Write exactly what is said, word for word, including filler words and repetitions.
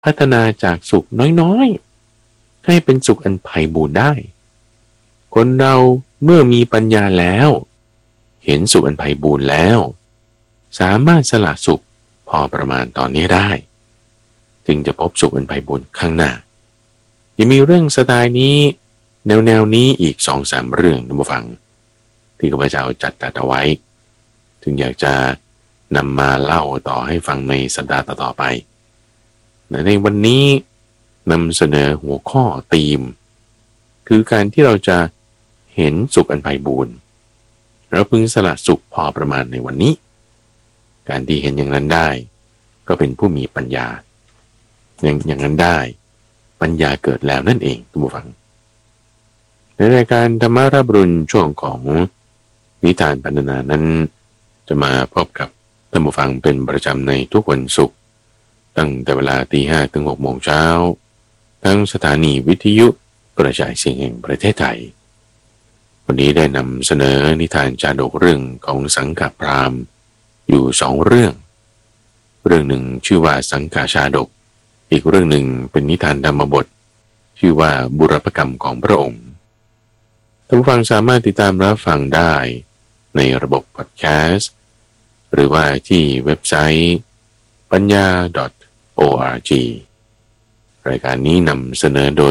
พัฒนาจากสุขน้อยๆให้เป็นสุขอันไพบูรย์ได้คนเราเมื่อมีปัญญาแล้วเห็นสุขอันไพบูรณ์แล้วสามารถสละสุขพอประมาณตอนนี้ได้จึงจะพบสุขอันไพบูรณ์ข้างหน้ายังมีเรื่องสไตล์นี้แนวแนวนี้อีกสองสามเรื่องท่านผู้ฟังที่ข้าพเจ้าจัดตัดเอาไว้ถึงอยากจะนำมาเล่าต่อให้ฟังในสัปดาห์ต่อๆไปในวันนี้นำเสนอหัวข้อธีมคือการที่เราจะเห็นสุขอันไพบูรณ์เราพึงสละสุขพอประมาณในวันนี้การที่เห็นอย่างนั้นได้ก็เป็นผู้มีปัญญาอย่างอย่างนั้นได้ปัญญาเกิดแล้วนั่นเองท่านผู้ฟังในรายการธรรมาราบรุณช่วงของนิทานพรรณนานั้นจะมาพบกับท่านผู้ฟังเป็นประจำในทุกวันศุกร์ตั้งแต่เวลาตีห้าถึงหกโมงเช้าทั้งสถานีวิทยุกระจายเสียงแห่งประเทศไทยวันนี้ได้นำเสนอนิทานจาดกเรื่องของสังฆพราหมณ์อยู่สองเรื่องเรื่องหนึ่งชื่อว่าสังฆาชาดกอีกเรื่องหนึ่งเป็นนิทานธรรมบทชื่อว่าบุรพกรรมของพระองค์ท่านผู้ฟังสามารถติดตามรับฟังได้ในระบบพอดแคสต์หรือว่าที่เว็บไซต์ปัญญา .org รายการนี้นำเสนอโดย